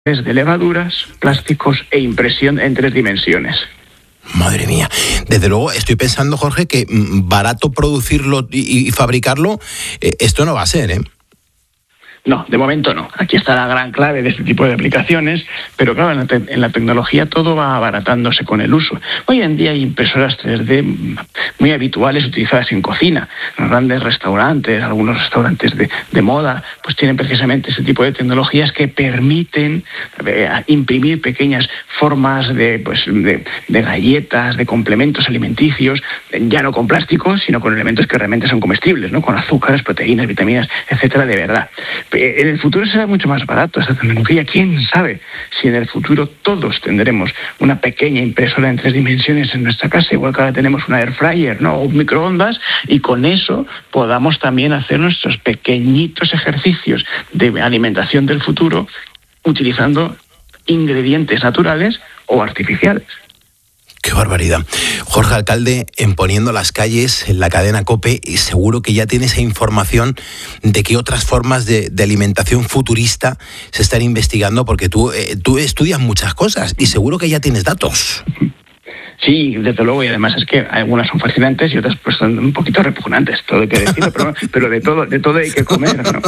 de levaduras, plásticos e impresión en 3 dimensiones. Madre mía. Desde luego estoy pensando, Jorge, que barato producirlo y fabricarlo, esto no va a ser, ¿eh? No, de momento no. Aquí está la gran clave de este tipo de aplicaciones, pero claro, en la tecnología todo va abaratándose con el uso. Hoy en día hay impresoras 3D muy habituales utilizadas en cocina. Los grandes restaurantes, algunos restaurantes de moda, pues tienen precisamente ese tipo de tecnologías que permiten imprimir pequeñas formas de galletas, de complementos alimenticios, ya no con plástico, sino con elementos que realmente son comestibles, ¿no? Con azúcares, proteínas, vitaminas, etcétera, de verdad. En el futuro será mucho más barato esta tecnología. ¿Quién sabe si en el futuro todos tendremos una pequeña impresora en 3 dimensiones en nuestra casa, igual que ahora tenemos una air fryer, ¿no? O un microondas, y con eso podamos también hacer nuestros pequeñitos ejercicios de alimentación del futuro utilizando ingredientes naturales o artificiales. ¡Qué barbaridad! Jorge Alcalde, en Poniendo las Calles, en la cadena COPE, y seguro que ya tiene esa información de qué otras formas de alimentación futurista se están investigando, porque tú estudias muchas cosas y seguro que ya tienes datos. Sí, desde luego, y además es que algunas son fascinantes y otras pues son un poquito repugnantes, todo hay que decirlo, pero de todo hay que comer, ¿no?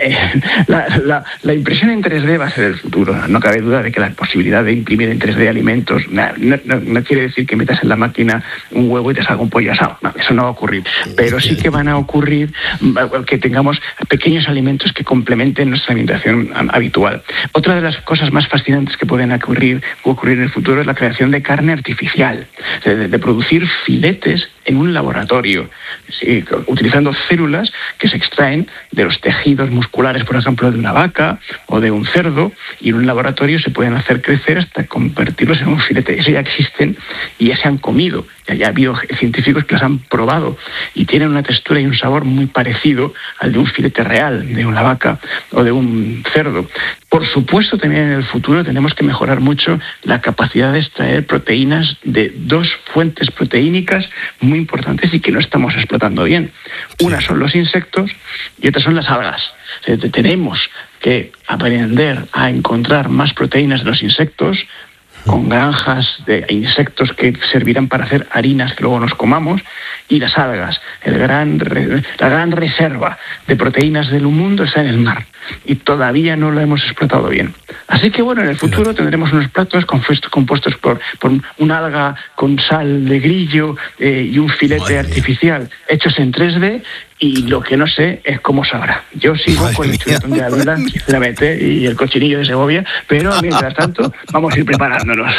La impresión en 3D va a ser el futuro, no cabe duda de que la posibilidad de imprimir en 3D alimentos no quiere decir que metas en la máquina un huevo y te salga un pollo asado, no, eso no va a ocurrir, pero sí que van a ocurrir que tengamos pequeños alimentos que complementen nuestra alimentación habitual. Otra de las cosas más fascinantes que pueden ocurrir en el futuro es la creación de carne artificial, de producir filetes en un laboratorio, sí, utilizando células que se extraen de los tejidos musculares, por ejemplo, de una vaca o de un cerdo, y en un laboratorio se pueden hacer crecer hasta convertirlos en un filete. Eso ya existen y ya se han comido. Ya ha habido científicos que los han probado y tienen una textura y un sabor muy parecido al de un filete real, de una vaca o de un cerdo. Por supuesto, también en el futuro tenemos que mejorar mucho la capacidad de extraer proteínas de 2 fuentes proteínicas muy importantes y que no estamos explotando bien. Una son los insectos y otra son las algas. Tenemos que aprender a encontrar más proteínas de los insectos, con granjas de insectos que servirán para hacer harinas que luego nos comamos, y las algas. La gran reserva de proteínas del mundo está en el mar y todavía no lo hemos explotado bien. Así que bueno, en el futuro tendremos unos platos compuestos por una alga con sal de grillo y un filete artificial hechos en 3D, y lo que no sé es cómo sabrá. Yo sigo con el chuletón de Ávila, sinceramente, y el cochinillo de Segovia, pero mientras tanto vamos a ir preparándonos.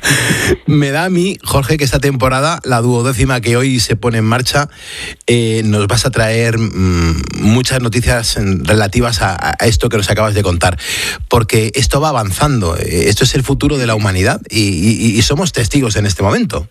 Me da a mí, Jorge, que esta temporada, la 12ª que hoy se pone en marcha, nos vas a traer muchas noticias relativas a esto que nos acabas de contar, porque esto va avanzando, esto es el futuro de la humanidad y somos testigos en este momento.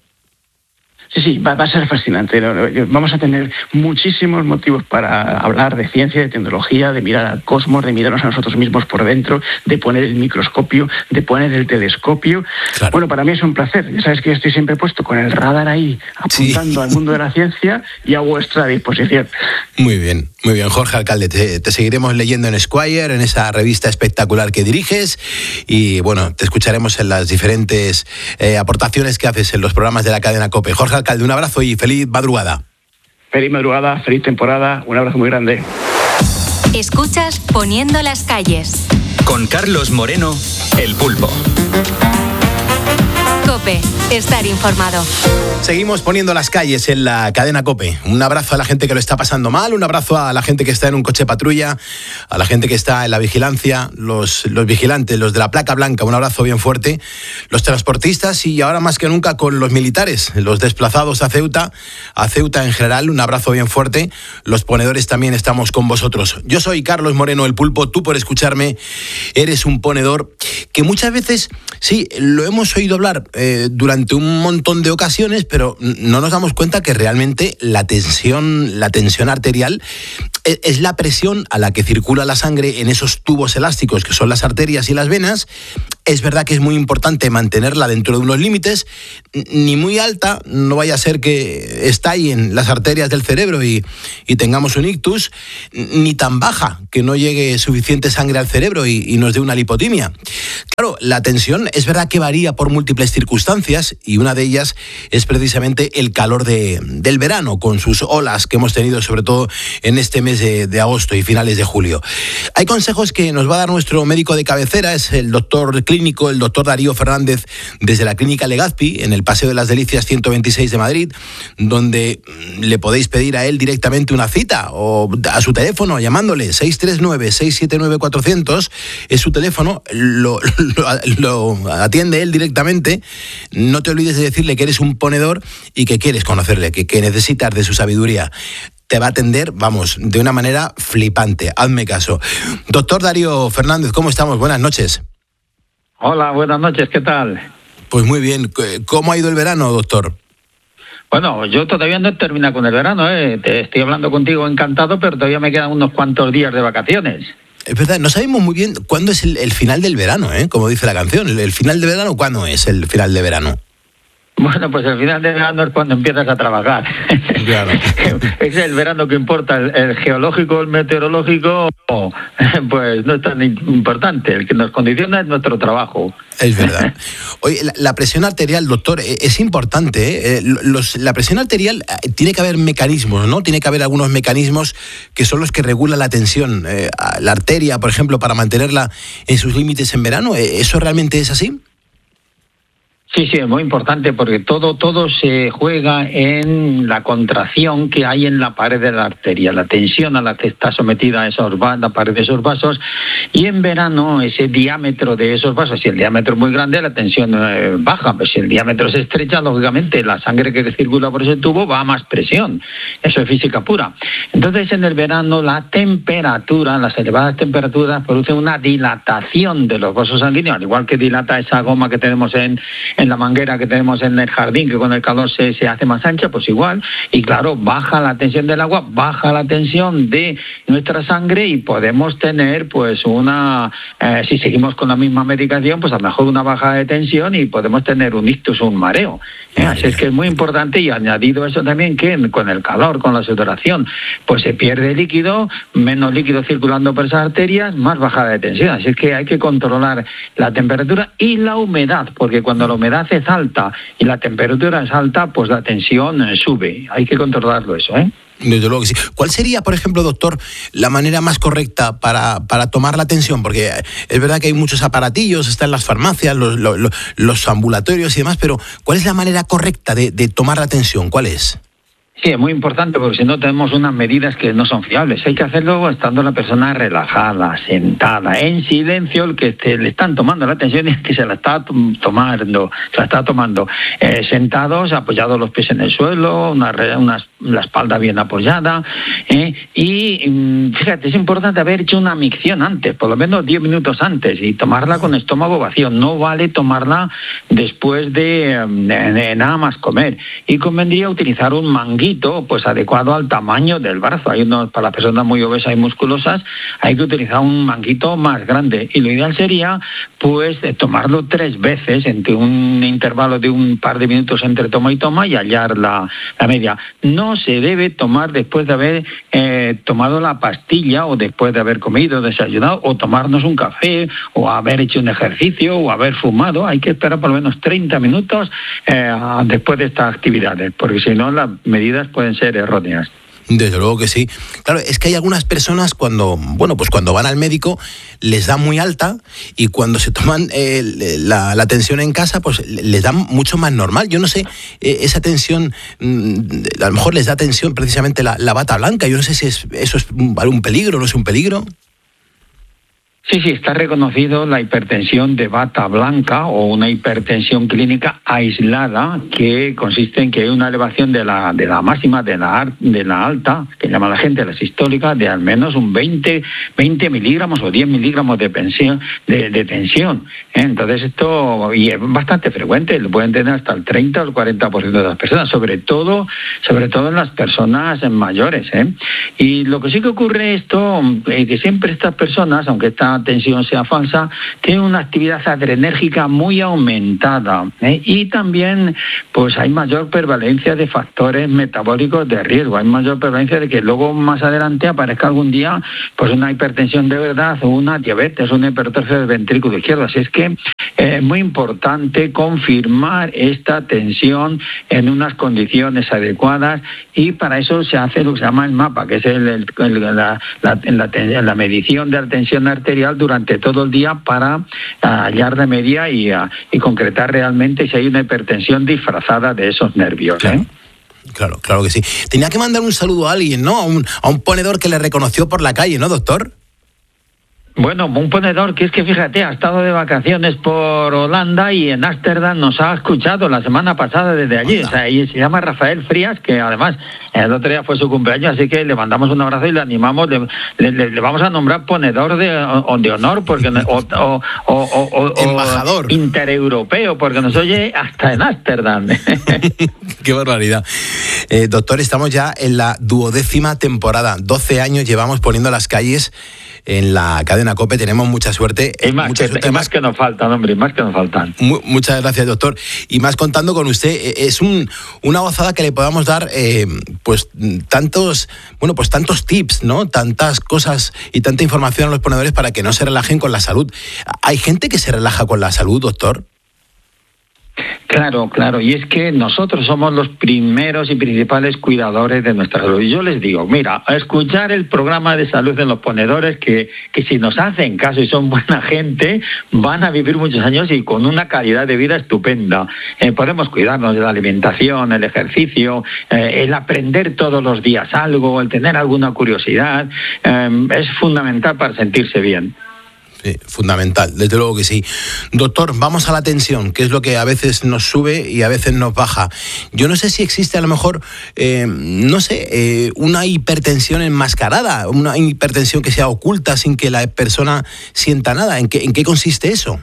Sí, va a ser fascinante. Vamos a tener muchísimos motivos para hablar de ciencia, de tecnología, de mirar al cosmos, de mirarnos a nosotros mismos por dentro, de poner el microscopio, de poner el telescopio. Claro. Bueno, para mí es un placer. Ya sabes que yo estoy siempre puesto con el radar ahí, apuntando al mundo de la ciencia y a vuestra disposición. Muy bien, Jorge Alcalde. Te seguiremos leyendo en Esquire, en esa revista espectacular que diriges, y bueno, te escucharemos en las diferentes aportaciones que haces en los programas de la cadena COPE. Jorge Alcalde, un abrazo y feliz madrugada. Feliz madrugada, feliz temporada, un abrazo muy grande. Escuchas Poniendo las Calles. Con Carlos Moreno, El Pulpo. COPE, estar informado. Seguimos Poniendo las Calles en la cadena COPE. Un abrazo a la gente que lo está pasando mal, un abrazo a la gente que está en un coche patrulla, a la gente que está en la vigilancia, los vigilantes, los de la placa blanca, un abrazo bien fuerte, los transportistas y ahora más que nunca con los militares, los desplazados a Ceuta en general, un abrazo bien fuerte. Los ponedores también estamos con vosotros. Yo soy Carlos Moreno, El Pulpo, tú por escucharme eres un ponedor que muchas veces, sí, lo hemos oído hablar durante un montón de ocasiones, pero no nos damos cuenta que realmente la tensión arterial es la presión a la que circula la sangre en esos tubos elásticos que son las arterias y las venas, Es verdad que es muy importante mantenerla dentro de unos límites, ni muy alta, no vaya a ser que estallen las arterias del cerebro y tengamos un ictus, ni tan baja que no llegue suficiente sangre al cerebro y nos dé una lipotimia. Claro, la tensión es verdad que varía por múltiples circunstancias y una de ellas es precisamente el calor del verano, con sus olas que hemos tenido sobre todo en este mes de agosto y finales de julio. Hay consejos que nos va a dar nuestro médico de cabecera, es el doctor clínico, el doctor Darío Fernández, desde la Clínica Legazpi, en el Paseo de las Delicias 126 de Madrid, donde le podéis pedir a él directamente una cita o a su teléfono llamándole 639-679-400, es su teléfono, lo atiende él directamente. No te olvides de decirle que eres un ponedor y que quieres conocerle, que necesitas de su sabiduría. Te va a atender, vamos, de una manera flipante. Hazme caso. Doctor Darío Fernández, ¿cómo estamos? Buenas noches. Hola, buenas noches, ¿qué tal? Pues muy bien. ¿Cómo ha ido el verano, doctor? Bueno, yo todavía no he terminado con el verano, ¿eh? Te estoy hablando contigo encantado, pero todavía me quedan unos cuantos días de vacaciones. Es verdad, no sabemos muy bien cuándo es el final del verano, ¿eh? Como dice la canción. ¿El final de verano cuándo es el final de verano? Bueno, pues el final de verano es cuando empiezas a trabajar. Claro. Es el verano que importa. El geológico, el meteorológico, pues no es tan importante. El que nos condiciona es nuestro trabajo. Es verdad. Oye, la presión arterial, doctor, es importante, ¿eh? La presión arterial, tiene que haber mecanismos, ¿no? Tiene que haber algunos mecanismos que son los que regulan la tensión. La arteria, por ejemplo, para mantenerla en sus límites en verano, ¿eso realmente es así? Sí, es muy importante porque todo se juega en la contracción que hay en la pared de la arteria, la tensión a la que está sometida la pared de esos vasos, y en verano ese diámetro de esos vasos, si el diámetro es muy grande, la tensión baja, pero si el diámetro se estrecha, lógicamente la sangre que circula por ese tubo va a más presión. Eso es física pura. Entonces en el verano las elevadas temperaturas producen una dilatación de los vasos sanguíneos, al igual que dilata esa goma que tenemos en la manguera que tenemos en el jardín, que con el calor se hace más ancha, pues igual. Y claro, baja la tensión del agua, baja la tensión de nuestra sangre y podemos tener pues si seguimos con la misma medicación, pues a lo mejor una baja de tensión y podemos tener un ictus o un mareo. Así es que es muy importante, y añadido eso también que con el calor, con la sudoración, pues se pierde líquido, menos líquido circulando por esas arterias, más bajada de tensión. Así es que hay que controlar la temperatura y la humedad, porque cuando la humedad es alta y la temperatura es alta, pues la tensión sube. Hay que controlarlo eso, ¿eh? Desde luego que sí. ¿Cuál sería, por ejemplo, doctor, la manera más correcta para tomar la tensión? Porque es verdad que hay muchos aparatillos, están las farmacias, los ambulatorios y demás, pero ¿cuál es la manera correcta de tomar la tensión? ¿Cuál es? Sí, es muy importante porque si no tenemos unas medidas que no son fiables. Hay que hacerlo estando la persona relajada, sentada, en silencio. El que le están tomando la atención es que se la está tomando, sentados, apoyados los pies en el suelo, la espalda bien apoyada. Y fíjate, es importante haber hecho una micción antes, por lo menos 10 minutos antes, y tomarla con estómago vacío. No vale tomarla después de nada más comer. Y convendría utilizar un manguito pues adecuado al tamaño del brazo. Para las personas muy obesas y musculosas hay que utilizar un manguito más grande, y lo ideal sería pues tomarlo 3 veces entre un intervalo de un par de minutos entre toma y toma, y hallar la media. No se debe tomar después de haber tomado la pastilla, o después de haber comido, desayunado, o tomarnos un café, o haber hecho un ejercicio, o haber fumado. Hay que esperar por lo menos 30 minutos después de estas actividades, porque si no las medidas pueden ser erróneas. Desde luego que sí. Claro, es que hay algunas personas cuando van al médico les da muy alta, y cuando se toman la tensión en casa pues les da mucho más normal. Yo no sé, esa tensión, a lo mejor les da tensión precisamente la bata blanca. Yo no sé si eso es un peligro o no es un peligro. Sí, está reconocido la hipertensión de bata blanca, o una hipertensión clínica aislada, que consiste en que hay una elevación de la máxima, de la alta, que llama la gente la sistólica, de al menos un 20 miligramos o 10 miligramos de tensión. Entonces esto, y es bastante frecuente, lo pueden tener hasta el 30 o el 40% de las personas, sobre todo en las personas mayores, ¿eh? Y lo que sí que ocurre que siempre estas personas, aunque está esa tensión sea falsa, tienen una actividad adrenérgica muy aumentada, y también pues hay mayor prevalencia de factores metabólicos de riesgo, hay mayor prevalencia de que luego más adelante aparezca algún día pues una hipertensión de verdad o una diabetes, una hipertrofia del ventrículo izquierdo. Así es que es muy importante confirmar esta tensión en unas condiciones adecuadas, y para eso se hace lo que se llama el mapa, que es la medición de la tensión arterial durante todo el día para hallar de media y concretar realmente si hay una hipertensión disfrazada de esos nervios. Claro, claro que sí. Tenía que mandar un saludo a alguien, ¿no? A un ponedor que le reconoció por la calle, ¿no, doctor? Bueno, un ponedor que es que, fíjate, ha estado de vacaciones por Holanda y en Ámsterdam nos ha escuchado la semana pasada desde allí. O sea, y se llama Rafael Frías, que además el otro día fue su cumpleaños, así que le mandamos un abrazo y le animamos, le vamos a nombrar ponedor de honor, porque o embajador intereuropeo, porque nos oye hasta en Ámsterdam. Qué barbaridad. Doctor, estamos ya en la 12ª temporada. 12 años llevamos poniendo las calles en la cadena COPE. Tenemos mucha suerte. Y más que nos faltan, hombre, más que nos faltan. Muchas gracias, doctor. Y más contando con usted, es una gozada que le podamos dar pues tantos tips, ¿no? Tantas cosas y tanta información a los ponedores para que no se relajen con la salud. ¿Hay gente que se relaja con la salud, doctor? Claro, y es que nosotros somos los primeros y principales cuidadores de nuestra salud. Y yo les digo, mira, a escuchar el programa de salud de los ponedores, que si nos hacen caso y son buena gente, van a vivir muchos años y con una calidad de vida estupenda. Podemos cuidarnos de la alimentación, el ejercicio, el aprender todos los días algo, el tener alguna curiosidad, es fundamental para sentirse bien. Sí, fundamental, desde luego que sí. Doctor, vamos a la tensión, que es lo que a veces nos sube y a veces nos baja. Yo no sé si existe a lo mejor, una hipertensión enmascarada, una hipertensión que sea oculta sin que la persona sienta nada. ¿En qué consiste eso?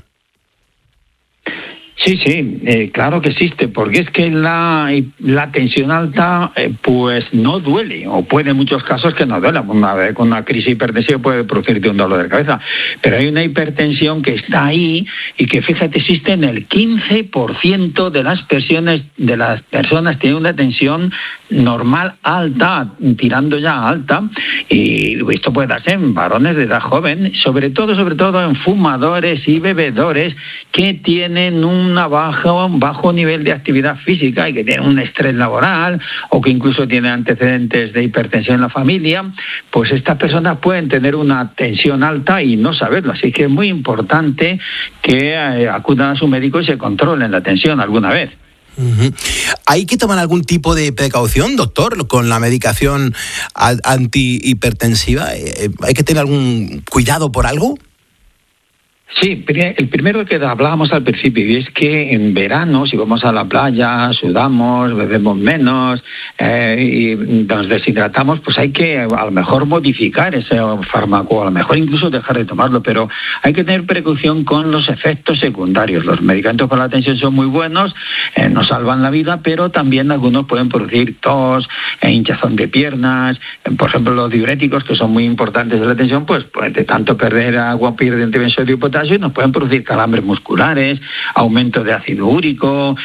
Sí, claro que existe, porque es que la tensión alta pues no duele, o puede en muchos casos que no duela. Una vez con una crisis hipertensiva puede producirte un dolor de cabeza, pero hay una hipertensión que está ahí y que, fíjate, existe en el 15% de las personas tienen una tensión normal alta, tirando ya a alta, y esto puede darse en varones de edad joven, sobre todo en fumadores y bebedores que tienen un bajo nivel de actividad física y que tienen un estrés laboral o que incluso tienen antecedentes de hipertensión en la familia. Pues estas personas pueden tener una tensión alta y no saberlo, así que es muy importante que acudan a su médico y se controlen la tensión alguna vez. ¿Hay que tomar algún tipo de precaución, doctor, con la medicación antihipertensiva? ¿Hay que tener algún cuidado por algo? Sí, el primero que hablábamos al principio, y es que en verano, si vamos a la playa, sudamos, bebemos menos y nos deshidratamos, pues hay que a lo mejor modificar ese fármaco, a lo mejor incluso dejar de tomarlo, pero hay que tener precaución con los efectos secundarios. Los medicamentos para la tensión son muy buenos, nos salvan la vida, pero también algunos pueden producir tos, hinchazón de piernas, por ejemplo los diuréticos, que son muy importantes de la tensión, pues de tanto perder agua pierden sodio y potasio, y nos pueden producir calambres musculares, aumento de ácido úrico,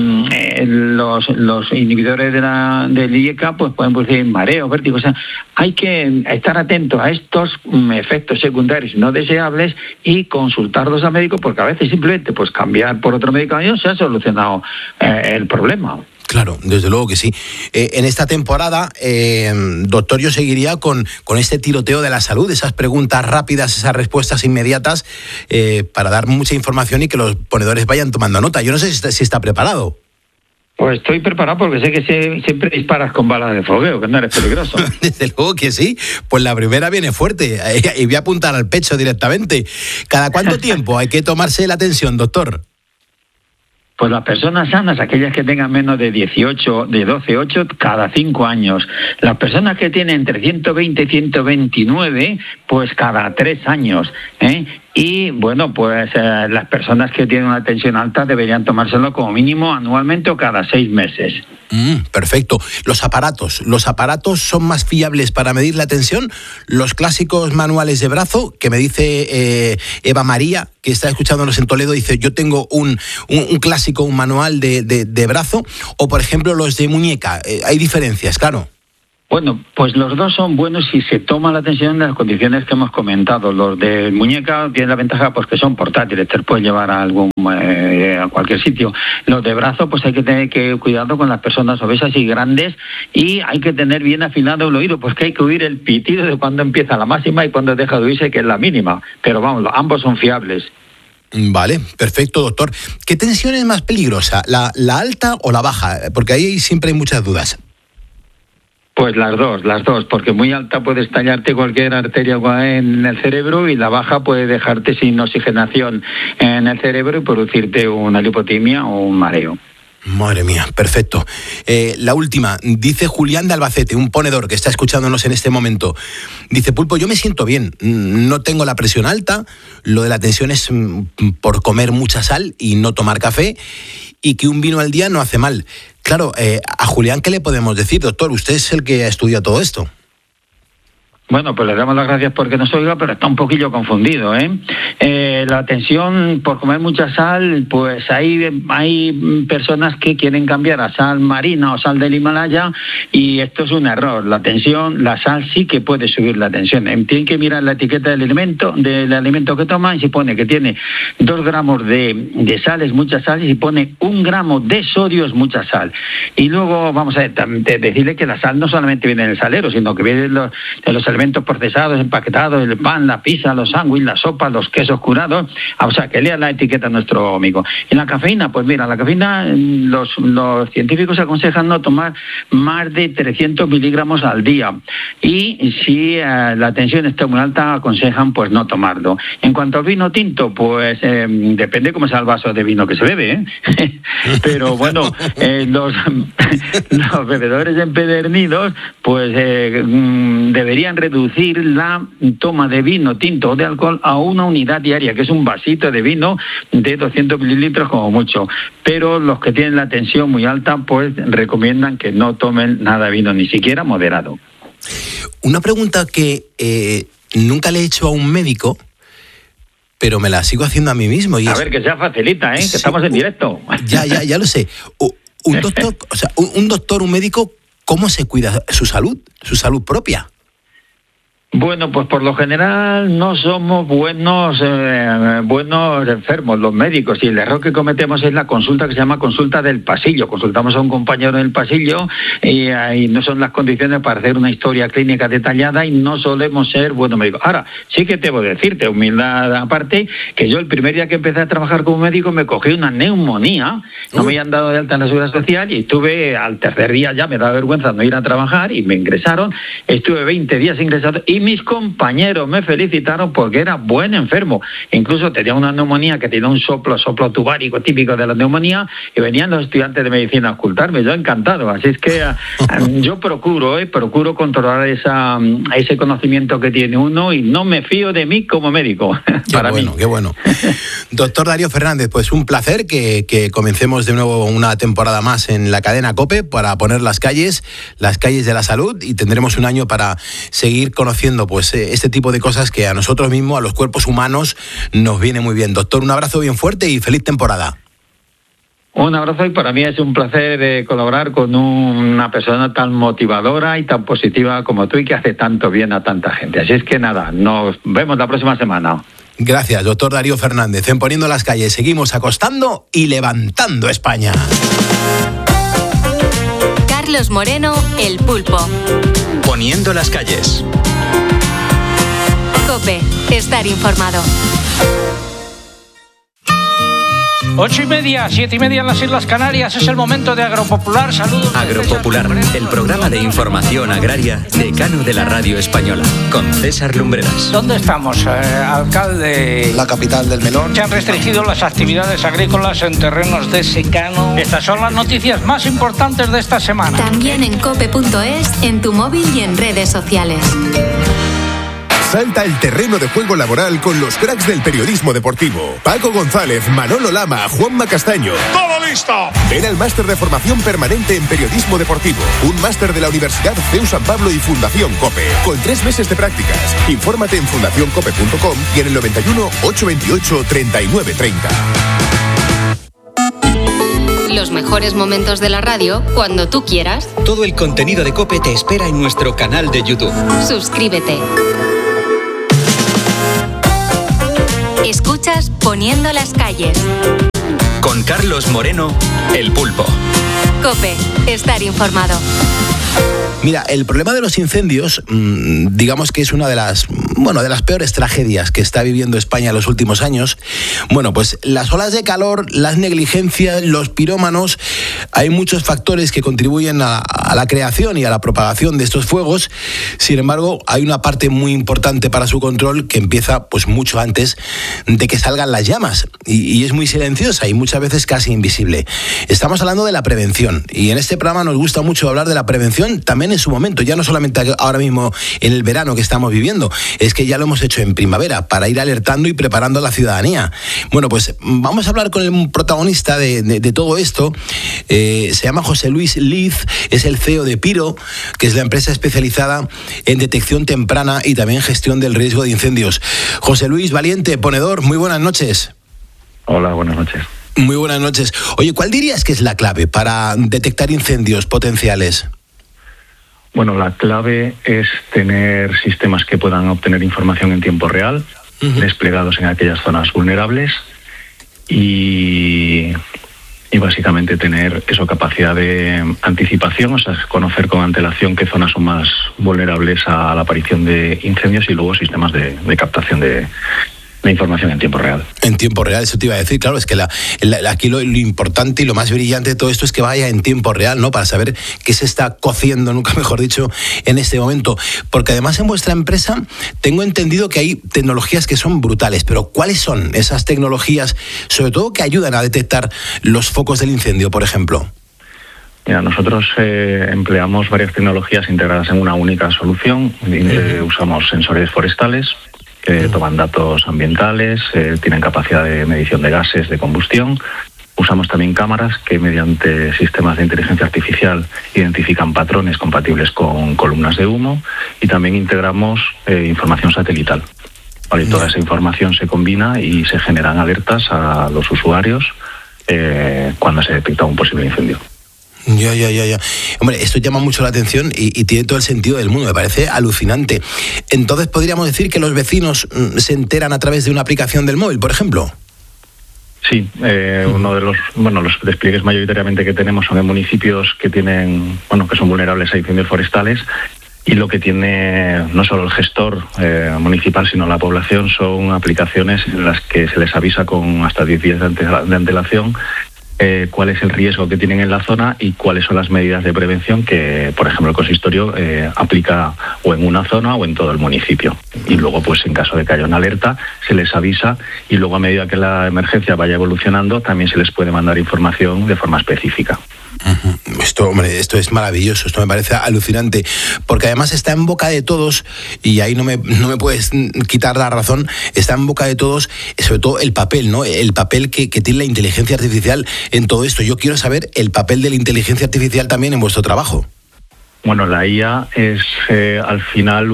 los inhibidores del IECA pues pueden producir mareos, vértigo. O sea, hay que estar atentos a estos efectos secundarios no deseables y consultarlos al médico, porque a veces simplemente pues cambiar por otro medicamento se ha solucionado el problema. Claro, desde luego que sí. En esta temporada, doctor, yo seguiría con este tiroteo de la salud, esas preguntas rápidas, esas respuestas inmediatas, para dar mucha información y que los ponedores vayan tomando nota. Yo no sé si está preparado. Pues estoy preparado porque sé que siempre disparas con balas de fogueo, que no eres peligroso. Desde luego que sí. Pues la primera viene fuerte y voy a apuntar al pecho directamente. ¿Cada cuánto tiempo hay que tomarse la tensión, doctor? Pues las personas sanas, aquellas que tengan menos de 12,8, cada 5 años. Las personas que tienen entre 120 y 129, pues cada 3 años. y bueno, pues las personas que tienen una tensión alta deberían tomárselo como mínimo anualmente o cada 6 meses. Perfecto. Los aparatos son más fiables para medir la tensión. Los clásicos manuales de brazo, que me dice Eva María, que está escuchándonos en Toledo, dice, yo tengo un clásico, un manual de brazo, o por ejemplo los de muñeca. Hay diferencias, claro. Bueno, pues los dos son buenos si se toma la tensión en las condiciones que hemos comentado. Los de muñeca tienen la ventaja pues que son portátiles, te los puedes llevar a a cualquier sitio. Los de brazo pues hay que tener cuidado con las personas obesas y grandes, y hay que tener bien afilado el oído, pues que hay que oír el pitido de cuando empieza la máxima y cuando deja de oírse, que es la mínima. Pero vamos, ambos son fiables. Vale, perfecto, doctor. ¿Qué tensión es más peligrosa, la alta o la baja? Porque ahí siempre hay muchas dudas. Pues las dos, porque muy alta puede estallarte cualquier arteria en el cerebro, y la baja puede dejarte sin oxigenación en el cerebro y producirte una lipotimia o un mareo. Madre mía, perfecto. La última, dice Julián de Albacete, un ponedor que está escuchándonos en este momento. Dice, Pulpo, yo me siento bien, no tengo la presión alta, lo de la tensión es por comer mucha sal y no tomar café, y que un vino al día no hace mal. Claro, a Julián, ¿qué le podemos decir, doctor? Usted es el que ha estudiado todo esto. Bueno, pues le damos las gracias porque nos oiga, pero está un poquillo confundido, ¿eh? La tensión por comer mucha sal, pues hay personas que quieren cambiar a sal marina o sal del Himalaya, y esto es un error. La sal sí que puede subir la tensión. Tienen que mirar la etiqueta del alimento que toman, y si pone que tiene 2 gramos de sal es mucha sal, y si pone 1 gramo de sodio es mucha sal. Y luego vamos a decirle que la sal no solamente viene en el salero, sino que viene de los alimentos procesados, empaquetados, el pan, la pizza, los sándwiches, la sopa, los quesos curados. O sea, que lea la etiqueta nuestro amigo. Y la cafeína, pues mira, la cafeína, los científicos aconsejan no tomar más de 300 miligramos al día. Y si la tensión está muy alta, aconsejan pues no tomarlo. En cuanto al vino tinto, pues depende cómo sea el vaso de vino que se bebe, ¿eh? Pero bueno, los bebedores empedernidos, pues deberían reducir la toma de vino tinto o de alcohol a 1 unidad diaria, que es un vasito de vino de 200 mililitros como mucho. Pero los que tienen la tensión muy alta, pues recomiendan que no tomen nada de vino, ni siquiera moderado. Una pregunta que nunca le he hecho a un médico, pero me la sigo haciendo a mí mismo. Y a ver, que sea facilita, ¿eh? Sí, que estamos en directo. Ya lo sé. Un doctor, un médico, ¿cómo se cuida su salud propia? Bueno, pues por lo general no somos buenos enfermos los médicos, y el error que cometemos es la consulta que se llama consulta del pasillo. Consultamos a un compañero en el pasillo y no son las condiciones para hacer una historia clínica detallada, y no solemos ser buenos médicos. Ahora, sí que debo decirte, humildad aparte, que yo el primer día que empecé a trabajar como médico me cogí una neumonía, no me habían dado de alta en la Seguridad Social, y estuve al tercer día, ya me da vergüenza no ir a trabajar, y me ingresaron, estuve 20 días ingresado, y mis compañeros me felicitaron porque era buen enfermo. Incluso tenía una neumonía que tenía un soplo tubárico típico de la neumonía, y venían los estudiantes de medicina a ocultarme. Yo encantado. Así es que yo procuro controlar ese conocimiento que tiene uno, y no me fío de mí como médico. Qué bueno. Doctor Darío Fernández, pues un placer que comencemos de nuevo una temporada más en la cadena COPE para poner las calles de la salud, y tendremos un año para seguir conociendo pues este tipo de cosas que a nosotros mismos, a los cuerpos humanos, nos viene muy bien. Doctor, un abrazo bien fuerte y feliz temporada. Un abrazo, y para mí es un placer colaborar con una persona tan motivadora y tan positiva como tú, y que hace tanto bien a tanta gente. Así es que nada, nos vemos la próxima semana. Gracias, doctor Darío Fernández. En Poniendo las Calles seguimos acostando y levantando España. Carlos Moreno, El Pulpo. Poniendo las Calles. COPE, estar informado. 8:30, 7:30 en las Islas Canarias. Es el momento de Agropopular. Saludos. Agropopular, el programa de información agraria decano de la radio española, con César Lumbreras. ¿Dónde estamos, alcalde? La capital del melón. Se han restringido las actividades agrícolas en terrenos de secano. Estas son las noticias más importantes de esta semana. También en cope.es, en tu móvil y en redes sociales. Salta al terreno de juego laboral con los cracks del periodismo deportivo. Paco González, Manolo Lama, Juanma Castaño. ¡Todo listo! Ven al máster de formación permanente en periodismo deportivo. Un máster de la Universidad CEU San Pablo y Fundación COPE. Con 3 meses de prácticas. Infórmate en fundacioncope.com y en el 91 828 3930. Los mejores momentos de la radio cuando tú quieras. Todo el contenido de COPE te espera en nuestro canal de YouTube. Suscríbete. Escuchas Poniendo las calles. Con Carlos Moreno, El Pulpo. COPE, estar informado. Mira, el problema de los incendios, digamos que es una de las peores tragedias que está viviendo España en los últimos años. Bueno, pues las olas de calor, las negligencias, los pirómanos, hay muchos factores que contribuyen a la creación y a la propagación de estos fuegos. Sin embargo, hay una parte muy importante para su control que empieza pues mucho antes de que salgan las llamas y es muy silenciosa y muchas veces casi invisible. Estamos hablando de la prevención y en este programa nos gusta mucho hablar de la prevención también en su momento, ya no solamente ahora mismo en el verano que estamos viviendo, es que ya lo hemos hecho en primavera para ir alertando y preparando a la ciudadanía. Bueno, pues vamos a hablar con el protagonista de todo esto. Se llama José Luis Liz, es el CEO de Piro, que es la empresa especializada en detección temprana y también gestión del riesgo de incendios. José Luis, valiente, ponedor, muy buenas noches. Hola, buenas noches. Muy buenas noches. Oye, ¿cuál dirías que es la clave para detectar incendios potenciales? Bueno, la clave es tener sistemas que puedan obtener información en tiempo real, desplegados en aquellas zonas vulnerables y básicamente tener capacidad de anticipación, o sea, conocer con antelación qué zonas son más vulnerables a la aparición de incendios y luego sistemas de captación de información en tiempo real. En tiempo real, eso te iba a decir, claro, es que aquí lo importante y lo más brillante de todo esto es que vaya en tiempo real, ¿no? Para saber qué se está cociendo, nunca mejor dicho, en este momento. Porque además en vuestra empresa tengo entendido que hay tecnologías que son brutales, pero ¿cuáles son esas tecnologías, sobre todo que ayudan a detectar los focos del incendio, por ejemplo? Mira, nosotros empleamos varias tecnologías integradas en una única solución. Usamos sensores forestales que toman datos ambientales, tienen capacidad de medición de gases de combustión. Usamos también cámaras que mediante sistemas de inteligencia artificial identifican patrones compatibles con columnas de humo y también integramos información satelital. Vale, toda esa información se combina y se generan alertas a los usuarios cuando se detecta un posible incendio. Ya. Hombre, esto llama mucho la atención y tiene todo el sentido del mundo, me parece alucinante. Entonces, ¿podríamos decir que los vecinos se enteran a través de una aplicación del móvil, por ejemplo? Sí, uno de los despliegues mayoritariamente que tenemos son en municipios que tienen, que son vulnerables a incendios forestales. Y lo que tiene no solo el gestor municipal, sino la población, son aplicaciones en las que se les avisa con hasta 10 días de antelación cuál es el riesgo que tienen en la zona y cuáles son las medidas de prevención que, por ejemplo, el consistorio aplica o en una zona o en todo el municipio. Y luego, pues en caso de que haya una alerta, se les avisa y luego a medida que la emergencia vaya evolucionando, también se les puede mandar información de forma específica. Esto es maravilloso, esto me parece alucinante, porque además está en boca de todos, y ahí no me puedes quitar la razón, está en boca de todos, sobre todo el papel, ¿no? El papel que tiene la inteligencia artificial en todo esto. Yo quiero saber el papel de la inteligencia artificial también en vuestro trabajo. Bueno, la IA es al final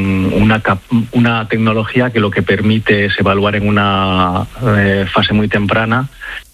una tecnología que lo que permite es evaluar en una fase muy temprana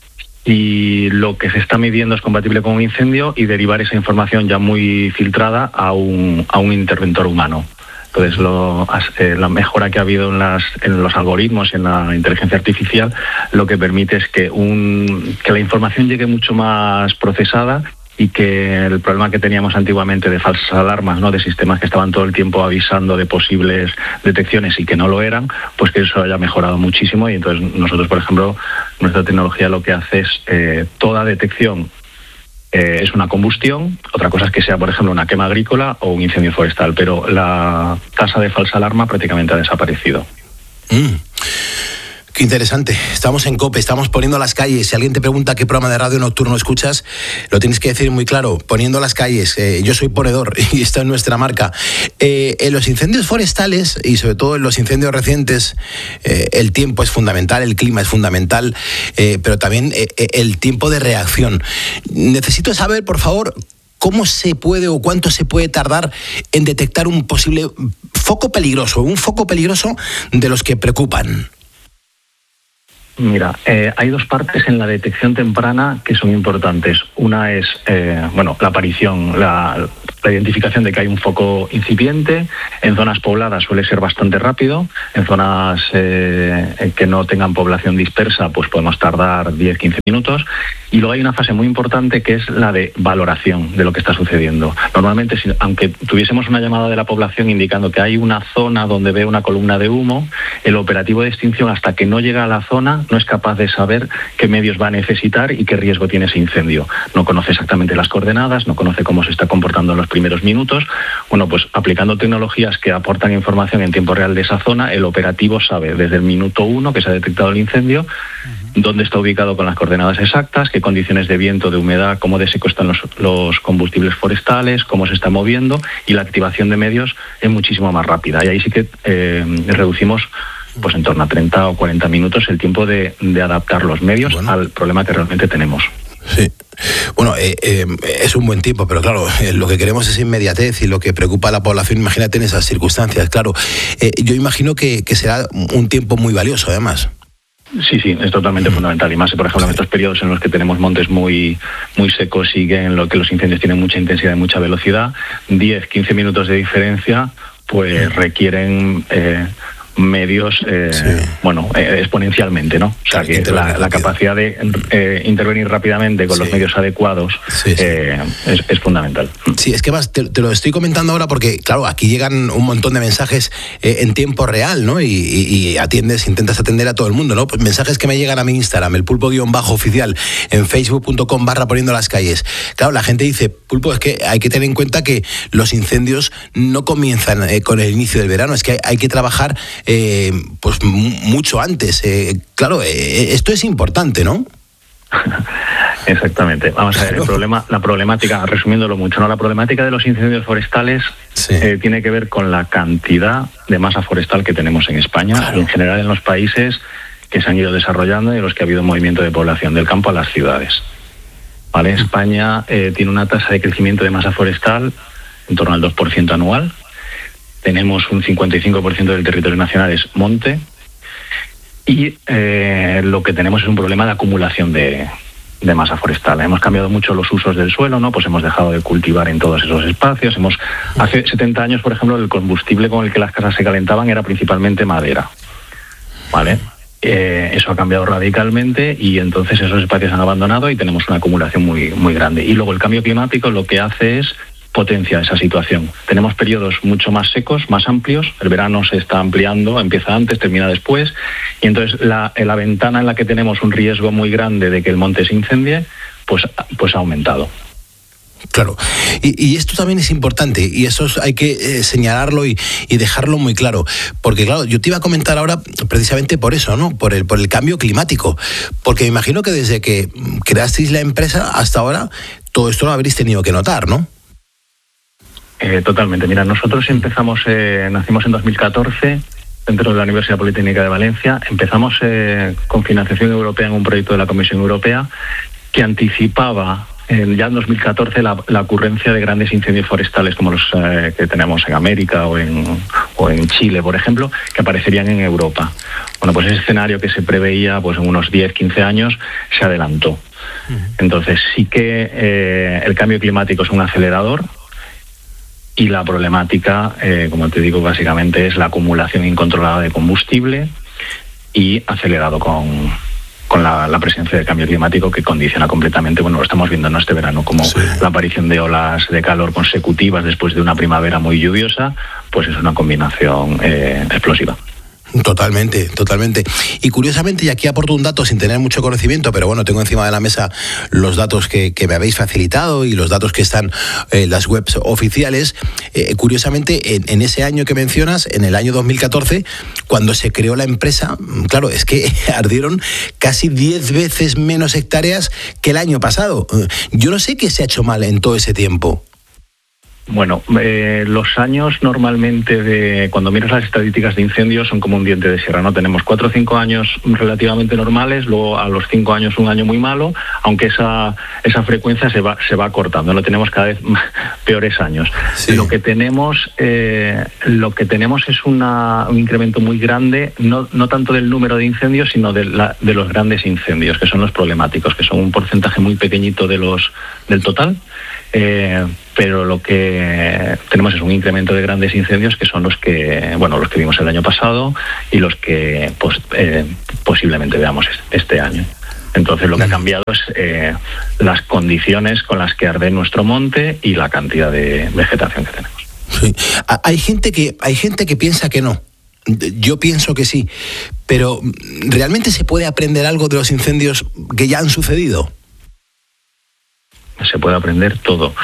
y lo que se está midiendo es compatible con un incendio y derivar esa información ya muy filtrada a un interventor humano. Entonces, la mejora que ha habido en los algoritmos y en la inteligencia artificial lo que permite es que la información llegue mucho más procesada y que el problema que teníamos antiguamente de falsas alarmas, ¿no?, de sistemas que estaban todo el tiempo avisando de posibles detecciones y que no lo eran, pues que eso haya mejorado muchísimo. Y entonces nosotros, por ejemplo, nuestra tecnología lo que hace es toda detección es una combustión, otra cosa es que sea, por ejemplo, una quema agrícola o un incendio forestal, pero la tasa de falsa alarma prácticamente ha desaparecido. Qué interesante. Estamos en COPE, estamos poniendo las calles. Si alguien te pregunta qué programa de radio nocturno escuchas, lo tienes que decir muy claro, poniendo las calles. Yo soy ponedor y esta es nuestra marca. En los incendios forestales y sobre todo en los incendios recientes, el tiempo es fundamental, el clima es fundamental, pero también el tiempo de reacción. Necesito saber, por favor, ¿cómo se puede o cuánto se puede tardar en detectar un posible foco peligroso de los que preocupan? Mira, hay dos partes en la detección temprana que son importantes. Una es, la aparición, la identificación de que hay un foco incipiente. En zonas pobladas suele ser bastante rápido. En zonas que no tengan población dispersa, pues podemos tardar 10-15 minutos. Y luego hay una fase muy importante que es la de valoración de lo que está sucediendo. Normalmente, aunque tuviésemos una llamada de la población indicando que hay una zona donde ve una columna de humo, el operativo de extinción, hasta que no llega a la zona, no es capaz de saber qué medios va a necesitar y qué riesgo tiene ese incendio. No conoce exactamente las coordenadas, no conoce cómo se está comportando en los primeros minutos. Bueno, pues aplicando tecnologías que aportan información en tiempo real de esa zona, el operativo sabe desde el minuto 1 que se ha detectado el incendio, dónde está ubicado con las coordenadas exactas, qué condiciones de viento, de humedad, cómo de seco están los combustibles forestales, cómo se está moviendo, y la activación de medios es muchísimo más rápida. Y ahí sí que reducimos pues en torno a 30 o 40 minutos el tiempo de adaptar los medios al problema que realmente tenemos. Sí. Bueno, es un buen tiempo, pero claro, lo que queremos es inmediatez y lo que preocupa a la población, imagínate en esas circunstancias, claro. Yo imagino que será un tiempo muy valioso, además. Sí, es totalmente fundamental, y más, por ejemplo, en estos periodos en los que tenemos montes muy secos y en lo que los incendios tienen mucha intensidad y mucha velocidad, 10-15 minutos de diferencia pues requieren medios exponencialmente, ¿no? O sea, que la capacidad de intervenir rápidamente con los medios adecuados es fundamental. Sí, es que más te lo estoy comentando ahora porque, claro, aquí llegan un montón de mensajes en tiempo real, ¿no? Y intentas atender a todo el mundo, ¿no? Pues mensajes que me llegan a mi Instagram, el pulpo_oficial, en facebook.com/poniendo las calles. Claro, la gente dice, Pulpo, es que hay que tener en cuenta que los incendios no comienzan con el inicio del verano, es que hay que trabajar pues mucho antes. Claro, esto es importante, ¿no? Exactamente. Vamos a ver, la problemática, resumiéndolo mucho, ¿no? La problemática de los incendios forestales tiene que ver con la cantidad de masa forestal que tenemos en España y en general en los países que se han ido desarrollando y en los que ha habido movimiento de población del campo a las ciudades. ¿Vale? España tiene una tasa de crecimiento de masa forestal en torno al 2% anual. Tenemos un 55% del territorio nacional es monte y lo que tenemos es un problema de acumulación de masa forestal. Hemos cambiado mucho los usos del suelo, ¿no? Pues hemos dejado de cultivar en todos esos espacios. Hace 70 años, por ejemplo, el combustible con el que las casas se calentaban era principalmente madera, ¿vale? Eso ha cambiado radicalmente y entonces esos espacios han abandonado y tenemos una acumulación muy grande. Y luego el cambio climático lo que hace es potencia esa situación. Tenemos periodos mucho más secos, más amplios, el verano se está ampliando, empieza antes, termina después, y entonces la ventana en la que tenemos un riesgo muy grande de que el monte se incendie, pues ha aumentado. Claro, y esto también es importante y eso hay que señalarlo y dejarlo muy claro, porque claro, yo te iba a comentar ahora precisamente por eso, ¿no? Por el cambio climático, porque me imagino que desde que creasteis la empresa hasta ahora, todo esto lo habréis tenido que notar, ¿no? Totalmente. Mira, nosotros nacimos en 2014 dentro de la Universidad Politécnica de Valencia. Empezamos con financiación europea en un proyecto de la Comisión Europea que anticipaba ya en 2014 la ocurrencia de grandes incendios forestales como los que tenemos en América o en Chile, por ejemplo, que aparecerían en Europa. Bueno, pues ese escenario que se preveía pues en unos 10-15 años se adelantó. Entonces sí que el cambio climático es un acelerador. Y la problemática, como te digo, básicamente es la acumulación incontrolada de combustible y acelerado con la presencia del cambio climático que condiciona completamente, bueno, lo estamos viendo en este verano, como la aparición de olas de calor consecutivas después de una primavera muy lluviosa, pues es una combinación explosiva. Totalmente. Y curiosamente, y aquí aporto un dato sin tener mucho conocimiento, pero bueno, tengo encima de la mesa los datos que me habéis facilitado y los datos que están en las webs oficiales. Curiosamente, en ese año que mencionas, en el año 2014, cuando se creó la empresa, claro, es que ardieron casi 10 veces menos hectáreas que el año pasado. Yo no sé qué se ha hecho mal en todo ese tiempo. Bueno, los años normalmente cuando miras las estadísticas de incendios son como un diente de sierra, ¿no? Tenemos 4 o 5 años relativamente normales, luego a los 5 años un año muy malo, aunque esa frecuencia se va cortando, ¿no? Tenemos cada vez peores años. Sí. Lo que tenemos es un incremento muy grande, no tanto del número de incendios, sino de los grandes incendios, que son los problemáticos, que son un porcentaje muy pequeñito del total. Pero lo que tenemos es un incremento de grandes incendios, que son los que vimos el año pasado y los que posiblemente veamos este año. Entonces lo que ha cambiado es las condiciones con las que arde nuestro monte y la cantidad de vegetación que tenemos. Sí. Hay gente que piensa que no. Yo pienso que sí, pero ¿realmente se puede aprender algo de los incendios que ya han sucedido? Se puede aprender todo.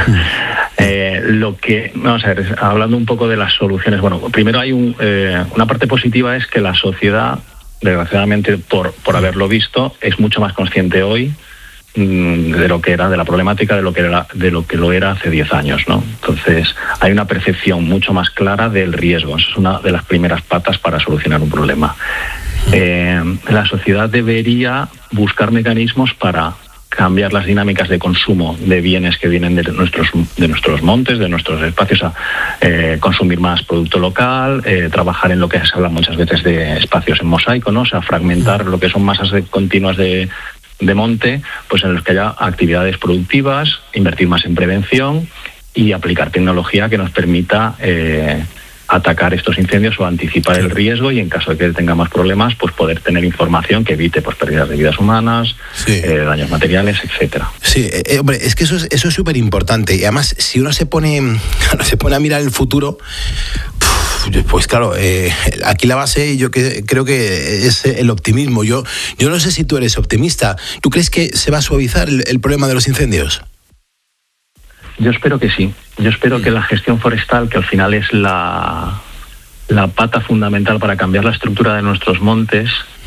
Vamos a ver, hablando un poco de las soluciones, bueno, primero hay una parte positiva, es que la sociedad, desgraciadamente por haberlo visto, es mucho más consciente hoy de lo que era, de la problemática, de lo que lo era hace 10 años, ¿no? Entonces hay una percepción mucho más clara del riesgo. Eso es una de las primeras patas para solucionar un problema. La sociedad debería buscar mecanismos para cambiar las dinámicas de consumo de bienes que vienen de nuestros montes, de nuestros espacios, a consumir más producto local, trabajar en lo que se habla muchas veces de espacios en mosaico, ¿no? O sea, fragmentar lo que son masas continuas de monte, pues en los que haya actividades productivas, invertir más en prevención y aplicar tecnología que nos permita atacar estos incendios o anticipar el riesgo, y en caso de que tengamos problemas, pues poder tener información que evite pérdidas de vidas humanas, daños materiales, etcétera. Sí, hombre, es que eso es súper importante. Y además, si uno se pone a mirar el futuro, pues claro, aquí la base yo creo que es el optimismo. Yo no sé si tú eres optimista. ¿Tú crees que se va a suavizar el problema de los incendios? Yo espero que sí. Yo espero que la gestión forestal, que al final es la pata fundamental para cambiar la estructura de nuestros montes,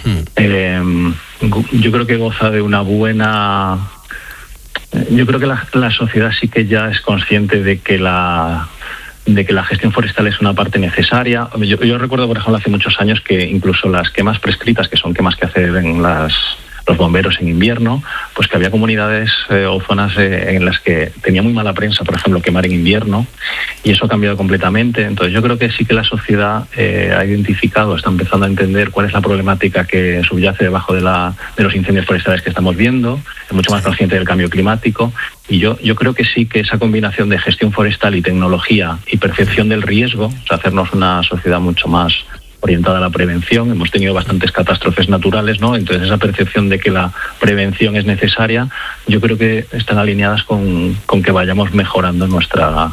yo creo que goza de una buena... Yo creo que la sociedad sí que ya es consciente de que la gestión forestal es una parte necesaria. Yo recuerdo, por ejemplo, hace muchos años que incluso las quemas prescritas, que son quemas que hacen los bomberos en invierno, pues que había comunidades o zonas en las que tenía muy mala prensa, por ejemplo, quemar en invierno, y eso ha cambiado completamente. Entonces yo creo que sí que la sociedad ha identificado, está empezando a entender cuál es la problemática que subyace debajo de los incendios forestales que estamos viendo, es mucho más consciente del cambio climático, y yo creo que sí que esa combinación de gestión forestal y tecnología y percepción del riesgo, o sea, hacernos una sociedad mucho más orientada a la prevención. Hemos tenido bastantes catástrofes naturales, ¿no? Entonces esa percepción de que la prevención es necesaria, yo creo que están alineadas con que vayamos mejorando nuestra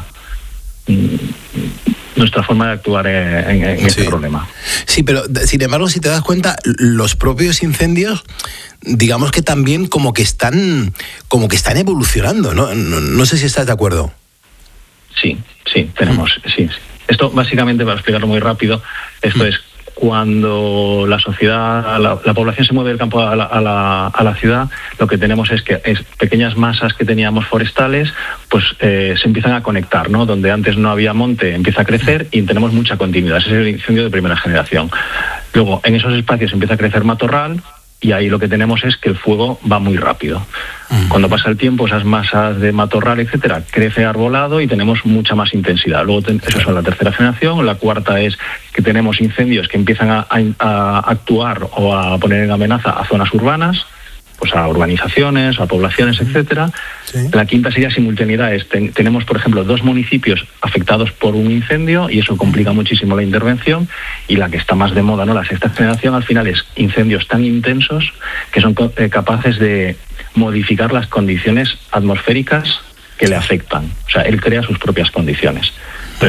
forma de actuar en este problema. Sí, pero sin embargo, si te das cuenta, los propios incendios, digamos que también como que están evolucionando, ¿no? No sé si estás de acuerdo. Sí, tenemos, sí. Esto básicamente, para explicarlo muy rápido, esto es cuando la sociedad, la población se mueve del campo a la ciudad, lo que tenemos es que pequeñas masas que teníamos forestales, pues se empiezan a conectar, ¿no? Donde antes no había monte, empieza a crecer y tenemos mucha continuidad. Ese es el incendio de primera generación. Luego, en esos espacios empieza a crecer matorral, y ahí lo que tenemos es que el fuego va muy rápido. Cuando pasa el tiempo, esas masas de matorral, etcétera, crece arbolado y tenemos mucha más intensidad. Luego, eso es la tercera generación. La cuarta es que tenemos incendios que empiezan a actuar o a poner en amenaza a zonas urbanas, pues a urbanizaciones, a poblaciones, etcétera. Sí. La quinta sería simultaneidad. Tenemos, por ejemplo, 2 municipios afectados por un incendio y eso complica muchísimo la intervención. Y la que está más de moda, ¿no? La sexta generación, al final es incendios tan intensos que son capaces de modificar las condiciones atmosféricas que le afectan. O sea, él crea sus propias condiciones. Entonces,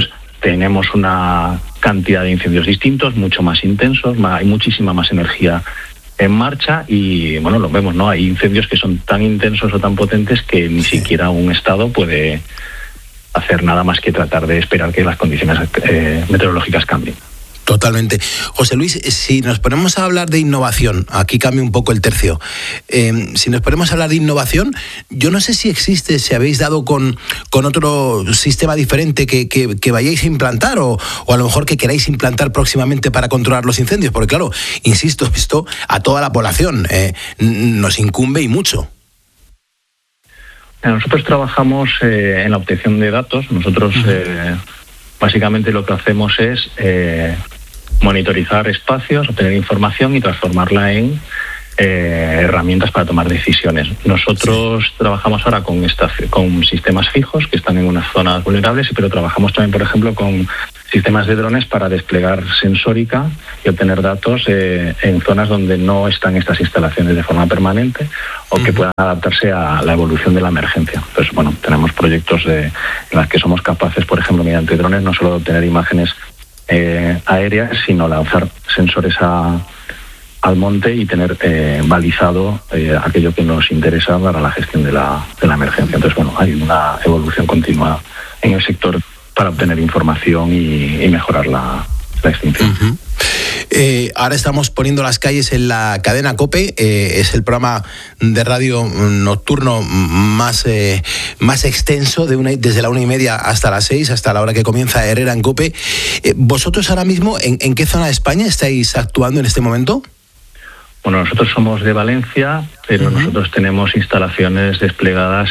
tenemos una cantidad de incendios distintos, mucho más intensos, hay muchísima más energía en marcha y, bueno, lo vemos, ¿no? Hay incendios que son tan intensos o tan potentes que ni siquiera un Estado puede hacer nada más que tratar de esperar que las condiciones meteorológicas cambien. Totalmente. José Luis, si nos ponemos a hablar de innovación, aquí cambia un poco el tercio, si nos ponemos a hablar de innovación, yo no sé si existe, si habéis dado con otro sistema diferente que vayáis a implantar o a lo mejor que queráis implantar próximamente para controlar los incendios, porque claro, insisto, esto a toda la población nos incumbe y mucho. Nosotros trabajamos en la obtención de datos. Nosotros básicamente lo que hacemos es monitorizar espacios, obtener información y transformarla en herramientas para tomar decisiones. Nosotros trabajamos ahora con sistemas fijos que están en unas zonas vulnerables, pero trabajamos también, por ejemplo, con sistemas de drones para desplegar sensórica y obtener datos en zonas donde no están estas instalaciones de forma permanente o que puedan adaptarse a la evolución de la emergencia. Entonces, bueno, tenemos proyectos en los que somos capaces, por ejemplo, mediante drones, no solo de obtener imágenes aéreas, sino lanzar sensores al monte y tener balizado aquello que nos interesa para la gestión de la emergencia. Entonces, bueno, hay una evolución continua en el sector para obtener información y mejorar la extinción. Ahora estamos poniendo las calles en la cadena COPE, es el programa de radio nocturno más extenso, desde la 1:30 hasta las 6, hasta la hora que comienza Herrera en COPE. ¿Vosotros ahora mismo en qué zona de España estáis actuando en este momento? Bueno, nosotros somos de Valencia, pero nosotros tenemos instalaciones desplegadas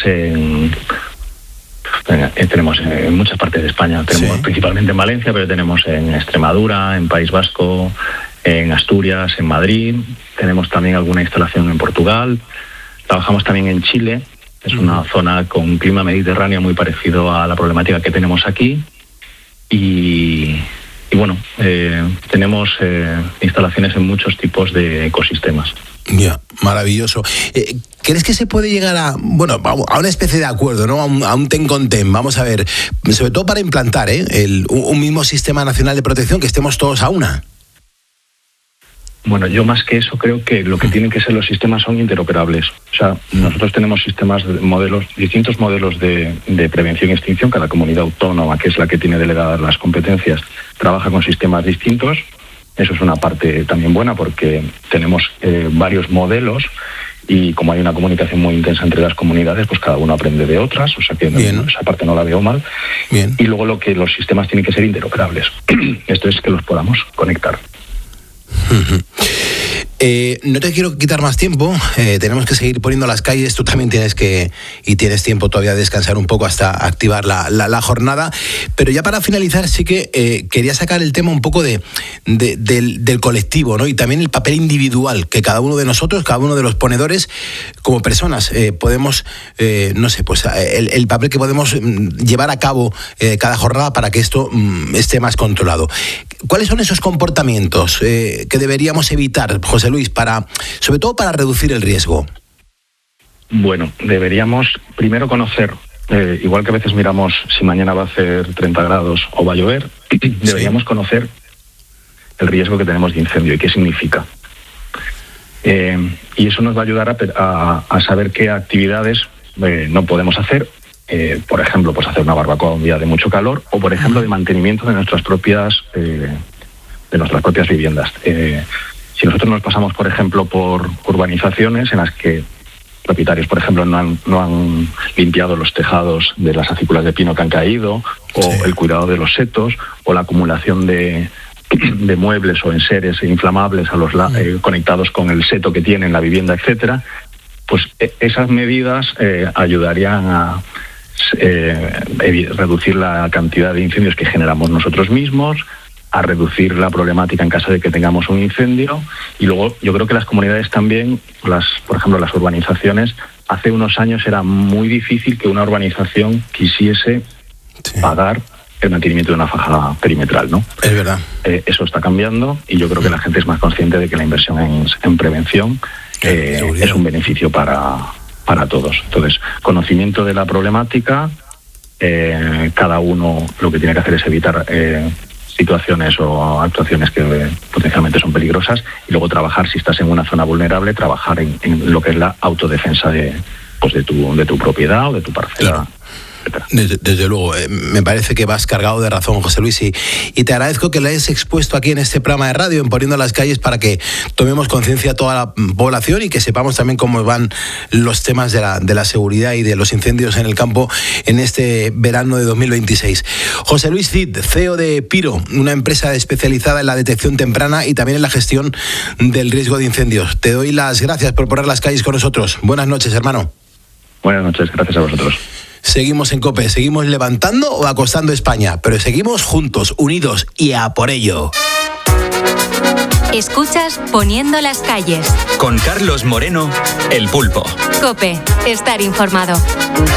tenemos en muchas partes de España. Tenemos principalmente en Valencia, pero tenemos en Extremadura, en País Vasco, en Asturias, en Madrid. Tenemos también alguna instalación en Portugal. Trabajamos también en Chile. Es una zona con un clima mediterráneo muy parecido a la problemática que tenemos aquí. Y bueno, tenemos instalaciones en muchos tipos de ecosistemas. Ya, maravilloso. ¿Crees que se puede llegar a una especie de acuerdo, ¿no? A un ten con ten? Vamos a ver, sobre todo para implantar un mismo sistema nacional de protección, que estemos todos a una. Bueno, yo más que eso creo que lo que tienen que ser los sistemas son interoperables. O sea, nosotros tenemos distintos modelos de prevención y extinción. Cada comunidad autónoma, que es la que tiene delegadas las competencias, trabaja con sistemas distintos. Eso es una parte también buena porque tenemos varios modelos y como hay una comunicación muy intensa entre las comunidades, pues cada uno aprende de otras, o sea que esa parte no la veo mal. Bien. Y luego los sistemas tienen que ser interoperables. Esto es que los podamos conectar. No te quiero quitar más tiempo, tenemos que seguir poniendo las calles, tú también tienes tiempo todavía de descansar un poco hasta activar la jornada, pero ya para finalizar sí que quería sacar el tema un poco del colectivo, ¿no? Y también el papel individual que cada uno de nosotros, cada uno de los ponedores como personas podemos, el papel que podemos llevar a cabo cada jornada para que esto esté más controlado. ¿Cuáles son esos comportamientos que deberíamos evitar, José Luis, sobre todo para reducir el riesgo? Bueno, deberíamos primero conocer, igual que a veces miramos si mañana va a hacer 30 grados o va a llover, deberíamos conocer el riesgo que tenemos de incendio y qué significa. Y eso nos va a ayudar a saber qué actividades no podemos hacer. Por ejemplo, pues hacer una barbacoa un día de mucho calor o, por ejemplo, de mantenimiento de nuestras propias viviendas. Si nosotros nos pasamos, por ejemplo, por urbanizaciones en las que propietarios, por ejemplo, no han limpiado los tejados de las acículas de pino que han caído, o el cuidado de los setos, o la acumulación de muebles o enseres inflamables conectados con el seto que tiene en la vivienda, etcétera, pues esas medidas ayudarían a reducir la cantidad de incendios que generamos nosotros mismos, a reducir la problemática en caso de que tengamos un incendio. Y luego yo creo que las comunidades también, por ejemplo las urbanizaciones, hace unos años era muy difícil que una urbanización quisiese pagar el mantenimiento de una faja perimetral, ¿no? Es verdad. Eso está cambiando y yo creo que la gente es más consciente de que la inversión en prevención es un beneficio para todos. Entonces, conocimiento de la problemática, cada uno lo que tiene que hacer es evitar situaciones o actuaciones que potencialmente son peligrosas, y luego trabajar, si estás en una zona vulnerable, trabajar en lo que es la autodefensa de tu propiedad o de tu parcela. Claro. Desde luego, me parece que vas cargado de razón, José Luis, y te agradezco que le hayas expuesto aquí en este programa de radio, en Poniendo las Calles, para que tomemos conciencia toda la población y que sepamos también cómo van los temas de la seguridad y de los incendios en el campo en este verano de 2026. José Luis Cid, CEO de Piro, una empresa especializada en la detección temprana y también en la gestión del riesgo de incendios. Te doy las gracias por poner las calles con nosotros. Buenas noches, hermano. Buenas noches, gracias a vosotros. Seguimos en COPE, seguimos levantando o acostando España, pero seguimos juntos, unidos y a por ello. Escuchas Poniendo las Calles. Con Carlos Moreno, El Pulpo. COPE, estar informado.